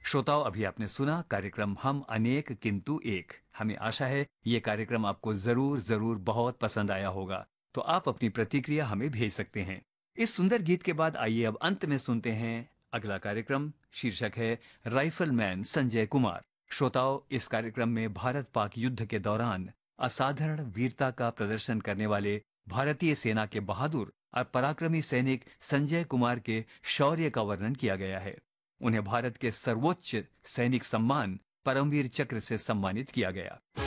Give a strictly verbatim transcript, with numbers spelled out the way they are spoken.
श्रोताओं, अभी आपने सुना कार्यक्रम हम अनेक किंतु एक। हमें आशा है ये कार्यक्रम आपको जरूर जरूर बहुत पसंद आया होगा। तो आप अपनी प्रतिक्रिया हमें भेज सकते हैं। इस सुंदर गीत के बाद आइए अब अंत में सुनते हैं अगला कार्यक्रम। शीर्षक है राइफलमैन संजय कुमार। श्रोताओं, इस कार्यक्रम में भारत पाक युद्ध के दौरान असाधारण वीरता का प्रदर्शन करने वाले भारतीय सेना के बहादुर और पराक्रमी सैनिक संजय कुमार के शौर्य का वर्णन किया गया है। उन्हें भारत के सर्वोच्च सैनिक सम्मान परमवीर चक्र से सम्मानित किया गया।